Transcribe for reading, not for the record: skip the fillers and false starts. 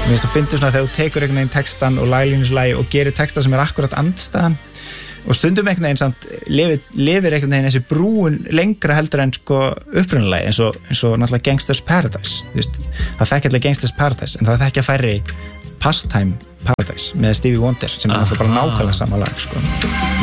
Mér finnst það fyndið svona þegar þú tekur einhvern veginn textan og laglínuslagi og gerir texta sem akkurat andstæðan og stundum einhvern veginn samt lifir einhvern veginn þessi brúin lengra heldur en sko upprunalagi eins og náttúrulega Gangsta's Paradise það þekki allir Gangsta's Paradise en það þekki að færri Pastime Paradise með Stevie Wonder sem náttúrulega bara nákvæmlega sama lag sko